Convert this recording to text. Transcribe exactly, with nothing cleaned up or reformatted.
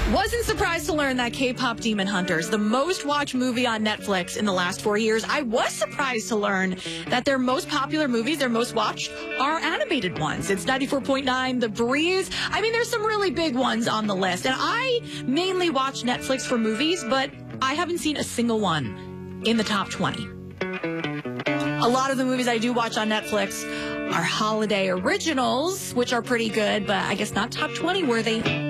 Wasn't surprised to learn that K-pop Demon Hunters, the most watched movie on Netflix in the last four years. I was surprised to learn that their most popular movies, their most watched, are animated ones. It's ninety-four point nine The Breeze. I mean, there's some really big ones on the list. And I mainly watch Netflix for movies, but I haven't seen a single one in the top twenty. A lot of the movies I do watch on Netflix are holiday originals, which are pretty good, but I guess not top twenty worthy.